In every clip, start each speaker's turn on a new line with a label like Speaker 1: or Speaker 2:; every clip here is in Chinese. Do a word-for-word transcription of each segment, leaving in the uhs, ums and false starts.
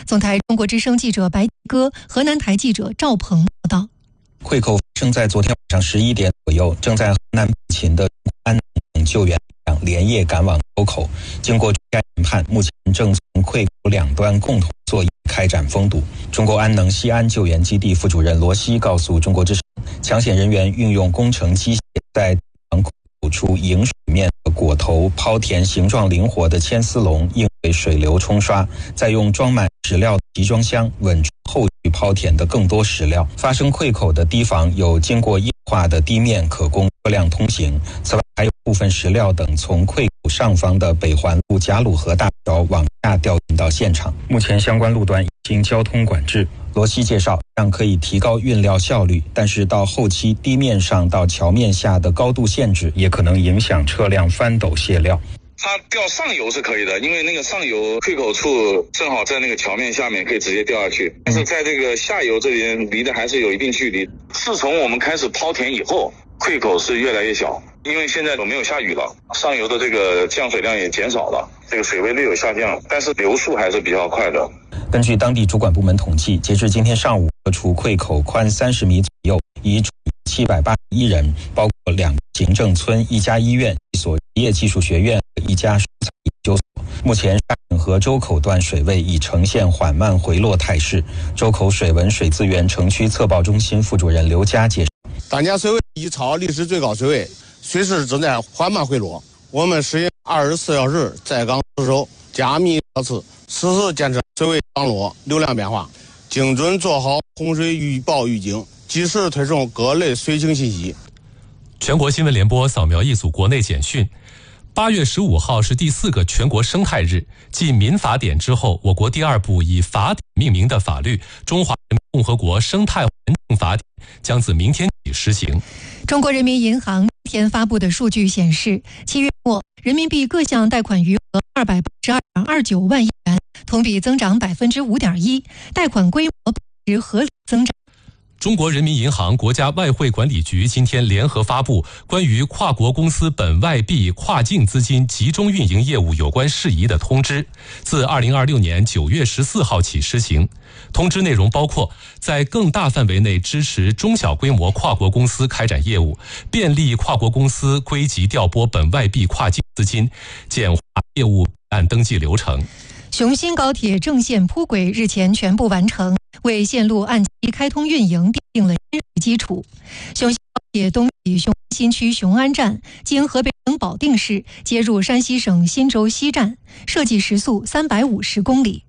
Speaker 1: 总台中国之声记者白鸽、河南台记者赵鹏报道。
Speaker 2: 溃口正在昨天晚上十一点左右，正在河南秦的安等救援队连夜赶往沟口。经过该研判，目前正从溃口两端共同作业开展封堵。中国安能西安救援基地副主任罗西告诉中国之声，抢险人员运用工程机械在溃口处迎水面的果头抛填形状灵活的铅丝笼，应对水流冲刷，再用装满石料的集装箱稳住后续抛填的更多石料。发生溃口的堤防有经过液化的地面可供车辆通行，此外还有部分石料等从溃口上方的北环路贾鲁河大桥往下调运到现场。目前相关路段已经交通管制。罗西介绍，这样可以提高运料效率，但是到后期地面上到桥面下的高度限制也可能影响车辆翻斗卸料。
Speaker 3: 它调上游是可以的，因为那个上游溃口处正好在那个桥面下面，可以直接掉下去。但是在这个下游这边离得还是有一定距离。自从我们开始抛填以后，溃口是越来越小，因为现在都没有下雨了，上游的这个降水量也减少了，这个水位略有下降，但是流速还是比较快的。
Speaker 2: 根据当地主管部门统计，截至今天上午，各处溃口宽三十米左右，已处七百八十一人，包括两个行政村、一家医院、一所职业技术学院和一家蔬菜研究所。目前沙井河周口段水位已呈现缓慢回落态势。周口水文水资源城区测报中心副主任刘佳介绍，
Speaker 4: 当前水位已超历史最高水位，水势正在缓慢回落。我们实行二十四小时在岗值守，加密测次，实时监测水位涨落、流量变化，精准做好洪水预报预警，及时推送各类水情信息。
Speaker 5: 全国新闻联播扫描一组国内简讯。八月十五号是第四个全国生态日，继民法典之后，我国第二部以法典命名的法律《中华人民共和国生态环境法典》将自明天起实行。
Speaker 1: 中国人民银行今天发布的数据显示，七月末人民币各项贷款余额二百八十二点二九万亿元，同比增长百分之五点一，贷款规模保持合理增长。
Speaker 5: 中国人民银行国家外汇管理局今天联合发布关于跨国公司本外币跨境资金集中运营业务有关事宜的通知，自二零二六年九月十四号起施行。通知内容包括在更大范围内支持中小规模跨国公司开展业务，便利跨国公司归集调拨本外币跨境资金，简化业务按登记流程。
Speaker 1: 雄新高铁正线铺轨日前全部完成，为线路按期开通运营奠定了坚实基础。雄新高铁东起雄安新区雄安站，经河北省保定市接入山西省忻州西站，设计时速三百五十公里。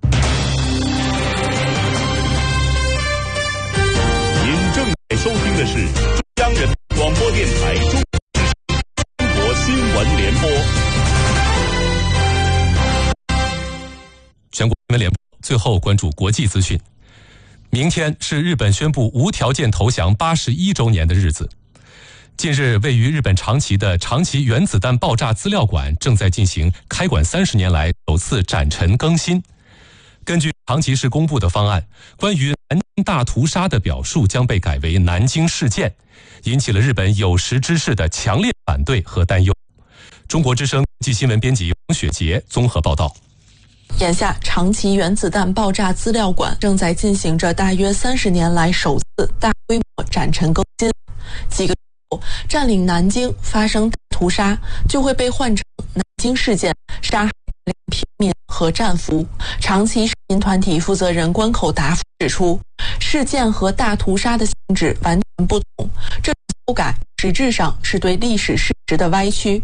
Speaker 6: 您正在收听的是中央人民广播电台中国新闻联播。
Speaker 5: 全国新闻联播最后关注国际资讯。明天是日本宣布无条件投降八十一周年的日子。近日，位于日本长崎的长崎原子弹爆炸资料馆正在进行开馆三十年来首次展陈更新。根据长崎市公布的方案，关于南京大屠杀的表述将被改为南京事件，引起了日本有识之士的强烈反对和担忧。中国之声国际新闻编辑王雪杰综合报道。
Speaker 7: 眼下，长崎原子弹爆炸资料馆正在进行着大约三十年来首次大规模展陈更新。几个月后，占领南京发生大屠杀就会被换成南京事件，杀害大量平民和战俘。长崎市民团体负责人关口答复指出，事件和大屠杀的性质完全不同，这种修改实质上是对历史事实的歪曲。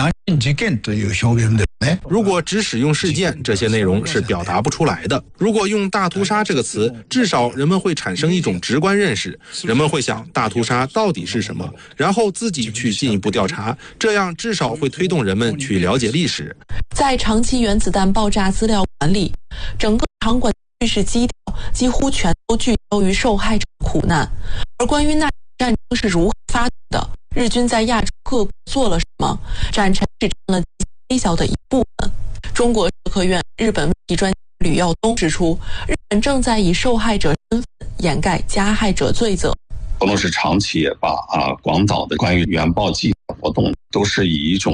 Speaker 8: 如果只使用事件，这些内容是表达不出来的。如果用大屠杀这个词，至少人们会产生一种直观认识，人们会想大屠杀到底是什么，然后自己去进一步调查，这样至少会推动人们去了解历史。
Speaker 7: 在长崎原子弹爆炸资料馆里，整个场馆叙事基调几乎全都聚焦于受害者苦难，而关于那场战争是如何发动的，日军在亚洲各国做了什么，展陈只占了微小的一部分。中国社科院日本问题专家吕耀东指出，日本正在以受害者身份掩盖加害者罪责。
Speaker 9: 不论是长崎也罢啊，广岛的关于原爆祭活动，都是以一种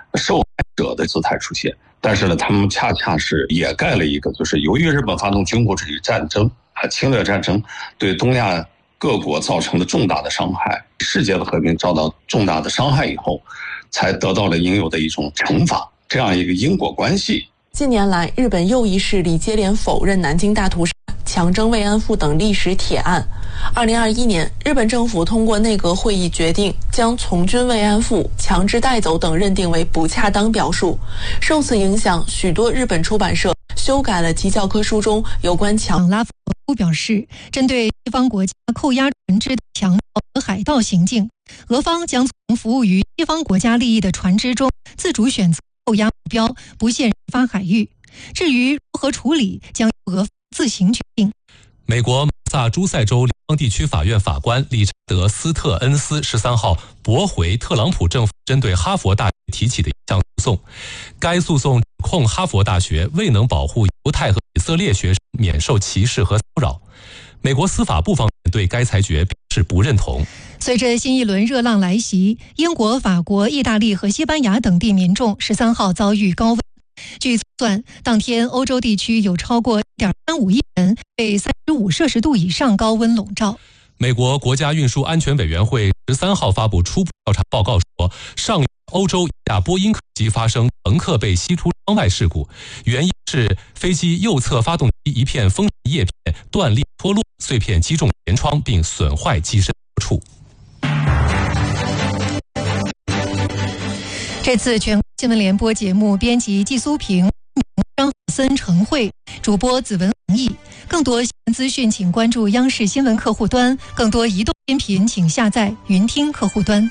Speaker 9: 受害者的姿态出现。但是呢，他们恰恰是掩盖了一个，就是由于日本发动军国主义战争啊，侵略战争对东亚各国造成了重大的伤害，世界的和平遭到重大的伤害以后，才得到了应有的一种惩罚，这样一个因果关系。
Speaker 7: 近年来，日本右翼势力接连否认南京大屠杀、强征慰安妇等历史铁案。二零二一年，日本政府通过内阁会议决定，将从军慰安妇、强制带走等认定为不恰当表述。受此影响，许多日本出版社修改了其教科书中有关强。
Speaker 1: 拉夫表示，针对西方国家扣押船只的强盗和海盗行径，俄方将从服务于西方国家利益的船只中自主选择扣押目标，不限发海域。至于如何处理，将由俄方自行决定。
Speaker 5: 美国马萨诸塞州联邦地区法院法官理查德·斯特恩斯十三号驳回特朗普政府针对哈佛大学提起的一项诉讼。该诉讼指控哈佛大学未能保护犹太和以色列学生免受歧视和骚扰。美国司法部方面对该裁决表示不认同。
Speaker 1: 随着新一轮热浪来袭，英国、法国、意大利和西班牙等地民众十三号遭遇高温。据测算，当天欧洲地区有超过 一点三五亿人被三十五摄氏度以上高温笼罩。
Speaker 5: 美国国家运输安全委员会十三号发布初步调查报告说，上月欧洲一架波音客机发生乘客被吸出窗外事故，原因是飞机右侧发动机一片风扇叶片断裂脱落，碎片击中舷窗并损坏机身多处。
Speaker 1: 这次全国新闻联播节目编辑季苏平、张森、陈慧，主播子文恒毅。更多新闻资讯，请关注央视新闻客户端；更多移动音频，请下载云听客户端。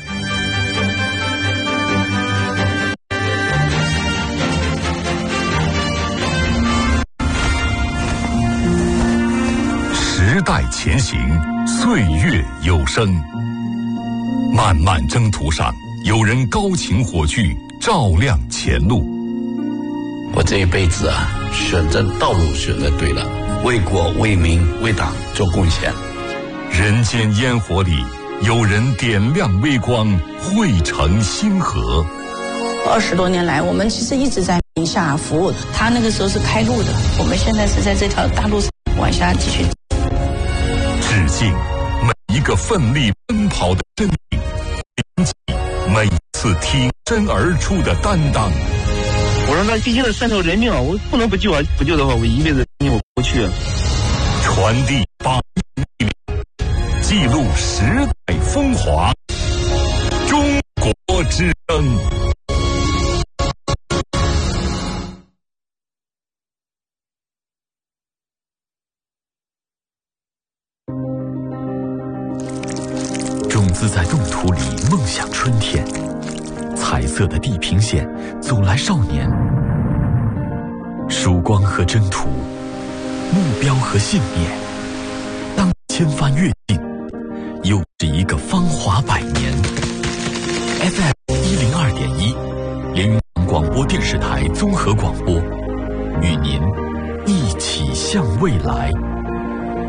Speaker 6: 时代前行，岁月有声。漫漫征途上，有人高擎火炬，照亮前路。
Speaker 10: 我这一辈子啊，选择道路选择对了，为国为民为党做贡献。
Speaker 6: 人间烟火里，有人点亮微光，汇成星河。
Speaker 11: 二十多年来，我们其实一直在宁夏服务，他那个时候是开路的，我们现在是在这条大路上往下继续。
Speaker 6: 致敬每一个奋力奔跑的身影，铭记每一次挺身而出的担当。
Speaker 12: 我说那毕竟是三条人命啊，我不能不救啊！不救的话，我一辈子我不去。
Speaker 6: 传递百年力量，记录时代风华，中国之声。
Speaker 13: 种子在冻土里梦想春天，彩色的地平线阻拦少年，曙光和征途，目标和信念，当千帆越尽，又是一个芳华百年。 F M 一零二点一，连云港广播电视台综合广播，与您一起向未来。